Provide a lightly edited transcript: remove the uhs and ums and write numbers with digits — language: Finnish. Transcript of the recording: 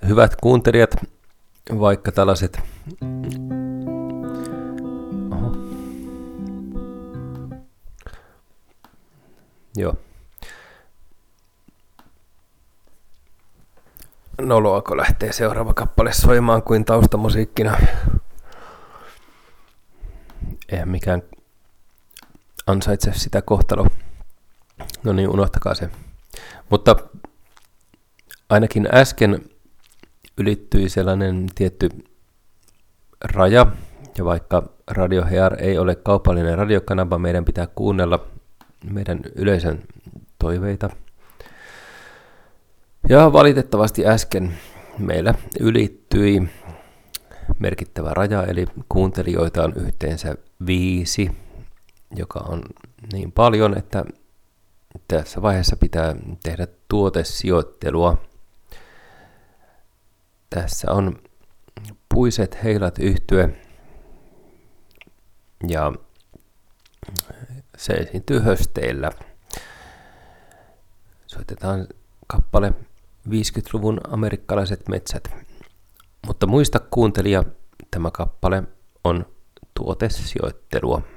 Hyvät kuuntelijat, vaikka tällaiset noloako lähtee seuraava kappale soimaan kuin taustamusiikkina. Eihän mikään ansaitse sitä kohtaloa. No niin, unohtakaa se. Mutta ainakin äsken ylittyi sellainen tietty raja, ja vaikka Radio Hear ei ole kaupallinen radiokanava, meidän pitää kuunnella meidän yleisön toiveita. Ja valitettavasti äsken meillä ylittyi merkittävä raja, eli kuuntelijoita on yhteensä 5, joka on niin paljon, että tässä vaiheessa pitää tehdä tuotesijoittelua. Tässä on Puiset heilat -yhtye ja se esiintyy Hösteillä. Soitetaan kappale 50-luvun amerikkalaiset metsät. Mutta muista kuuntelija, tämä kappale on tuotesijoittelua.